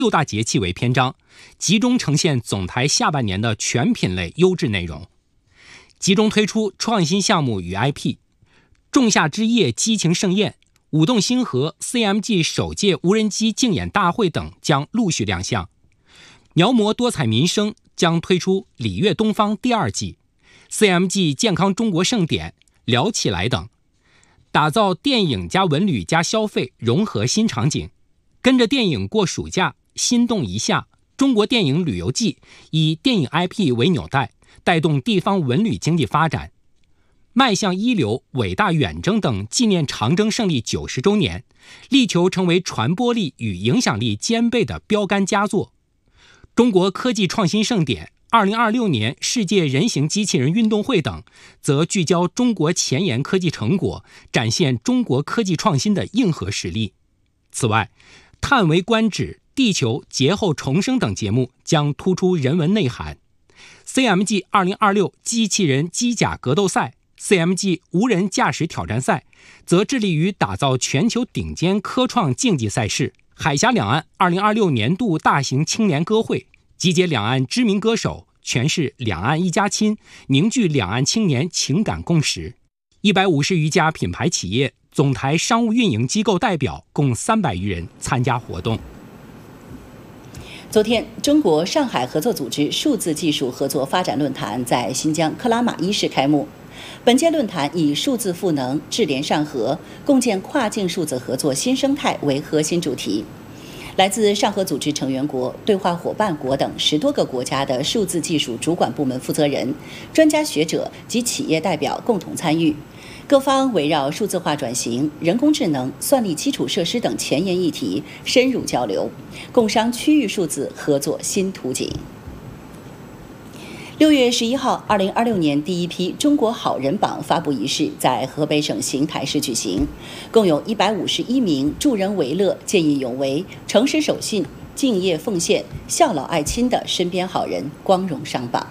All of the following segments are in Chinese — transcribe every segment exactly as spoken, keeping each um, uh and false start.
六大节气为篇章，集中呈现总台下半年的全品类优质内容，集中推出创新项目与 I P， 仲夏之夜激情盛宴、舞动星河 C M G 首届无人机竞演大会等将陆续亮相。描摹多彩民生将推出礼乐东方第二季、C M G 健康中国盛典、聊起来等，打造电影加文旅加消费融合新场景，跟着电影过暑假，心动一下中国电影旅游季以电影 I P 为纽带，带动地方文旅经济发展。迈向一流、伟大远征等纪念长征胜利九十周年，力求成为传播力与影响力兼备的标杆佳作。中国科技创新盛典、二零二六年世界人形机器人运动会等，则聚焦中国前沿科技成果，展现中国科技创新的硬核实力。此外，叹为观止、地球劫后重生等节目将突出人文内涵。C M G 二零二六机器人机甲格斗赛、C M G 无人驾驶挑战赛则致力于打造全球顶尖科创竞技赛事。海峡两岸二零二六年度大型青年歌会，集结两岸知名歌手，诠释两岸一家亲，凝聚两岸青年情感共识。一百五十余家品牌企业、总台商务运营机构代表共三百余人参加活动。 昨天，中国上海合作组织数字技术合作发展论坛在新疆克拉玛依市开幕。本届论坛以数字赋能、智联上合、共建跨境数字合作新生态为核心主题。来自上合组织成员国、对话伙伴国等十多个国家的数字技术主管部门负责人、专家学者及企业代表共同参与。各方围绕数字化转型、人工智能、算力基础设施等前沿议题深入交流，共商区域数字合作新图景。六月十一号，二零二六年第一批中国好人榜发布仪式在河北省邢台市举行，共有一百五十一名助人为乐、见义勇为、诚实守信、敬业奉献、孝老爱亲的身边好人光荣上榜。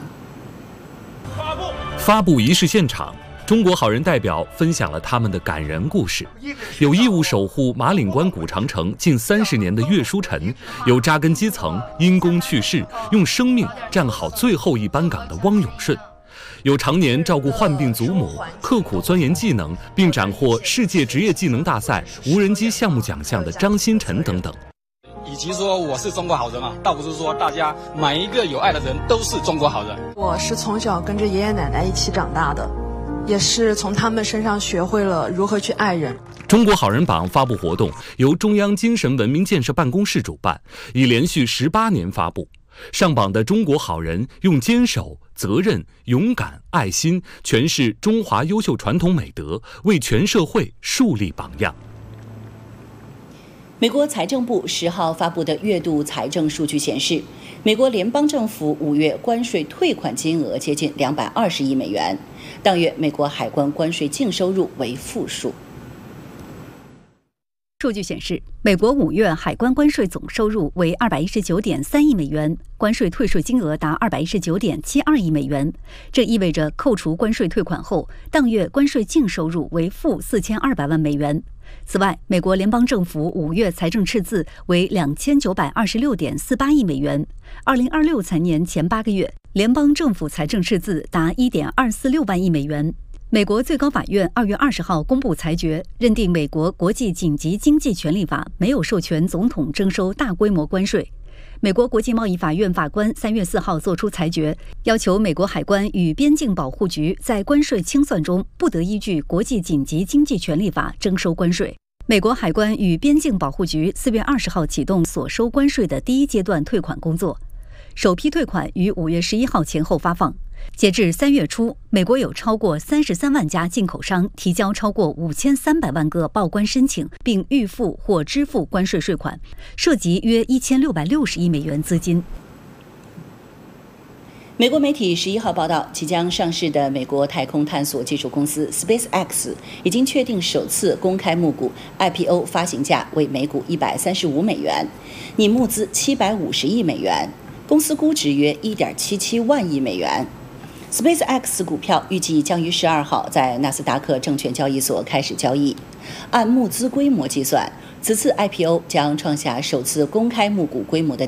发布仪式现场，中国好人代表分享了他们的感人故事，有义务守护马岭关古长城近三十年的岳书臣，有扎根基层因公去世用生命站好最后一班岗的汪永顺，有常年照顾患病祖母刻苦钻研技能并斩获世界职业技能大赛无人机项目奖项的张新晨等等。 以及说我是中国好人啊，倒不是说大家每一个有爱的人都是中国好人。 我是从小跟着爷爷奶奶一起长大的，也是从他们身上学会了如何去爱人。 中国好人榜发布活动由中央精神文明建设办公室主办，已连续十八年发布。上榜的中国好人用坚守、责任、勇敢、爱心诠释中华优秀传统美德，为全社会树立榜样。 美国财政部十号发布的月度财政数据显示，美国联邦政府五月关税退款金额接近两百二十亿美元，当月美国海关关税净收入为负数。 数据显示，美国五月海关关税总收入为二百一十九点三亿美元，关税退税金额达二百一十九点七二亿美元。这意味着扣除关税退款后，当月关税净收入为负四千二百万美元。此外，美国联邦政府五月财政赤字为两千九百二十六点四八亿美元。二零二六财年前八个月，联邦政府财政赤字达一点二四六万亿美元。美国最高法院二月二十号公布裁决，认定美国国际紧急经济权利法没有授权总统征收大规模关税。美国国际贸易法院法官三月四号作出裁决，要求美国海关与边境保护局在关税清算中不得依据国际紧急经济权利法征收关税。美国海关与边境保护局四月二十号启动所收关税的第一阶段退款工作，首批退款于五月十一号前后发放。截至三月初，美国有超过三十三万家进口商提交超过五千三百万个报关申请，并预付或支付关税税款，涉及约一千六百六十亿美元资金。 美国媒体十一号报道，即将上市的美国太空探索技术公司 SpaceX 已经确定首次公开募股 I P O 发行价为每股一百三十五美元，拟募资七百五十亿美元，公司估值约一点七七万亿美元。SpaceX 股票预计将于十二号在纳斯达克证券交易所开始交易。按募资规模计算，此次 I P O 将创下首次公开募股规模的